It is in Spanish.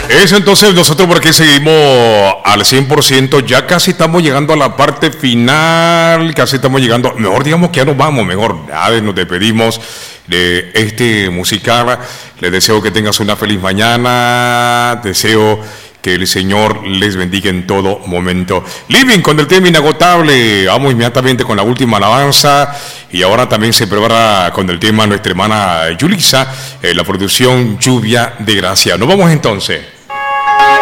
Eso entonces nosotros por aquí seguimos al 100%, ya casi estamos llegando a la parte final, casi estamos llegando, mejor digamos que ya nos vamos, mejor ya nos despedimos de este musical. Les deseo que tengas una feliz mañana, deseo que el Señor les bendiga en todo momento. Living con el tema Inagotable, vamos inmediatamente con la última alabanza y ahora también se prepara con el tema nuestra hermana Yulisa, la producción Lluvia de Gracia. Nos vamos entonces.